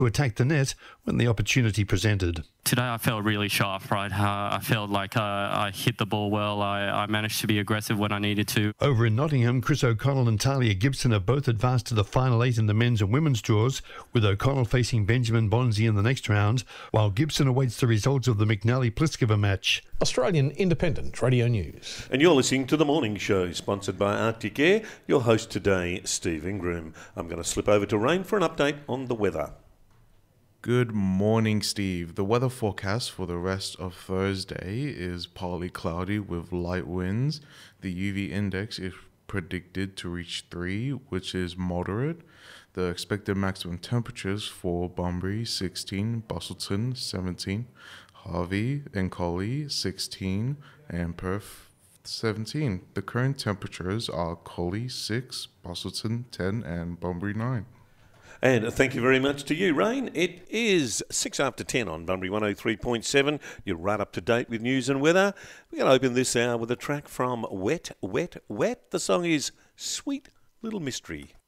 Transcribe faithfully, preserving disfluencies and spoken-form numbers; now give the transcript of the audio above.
to attack the net when the opportunity presented. Today I felt really sharp, right? Uh, I felt like uh, I hit the ball well. I, I managed to be aggressive when I needed to. Over in Nottingham, Chris O'Connell and Talia Gibson have both advanced to the final eight in the men's and women's draws, with O'Connell facing Benjamin Bonzi in the next round, while Gibson awaits the results of the McNally-Pliskova match. Australian Independent Radio News. And you're listening to The Morning Show, sponsored by Arctic Air. Your host today, Steve Ingram. I'm going to slip over to Rain for an update on the weather. Good morning, Steve. The weather forecast for the rest of Thursday is partly cloudy with light winds. The U V index is predicted to reach three, which is moderate. The expected maximum temperatures for Bunbury, sixteen, Busselton, seventeen, Harvey and Collie, sixteen, and Perth, seventeen. The current temperatures are Collie, six, Busselton, ten, and Bunbury, nine. And thank you very much to you, Rain. It is six after ten on Bunbury one oh three point seven. You're right up to date with news and weather. We're going to open this hour with a track from Wet, Wet, Wet. The song is Sweet Little Mystery.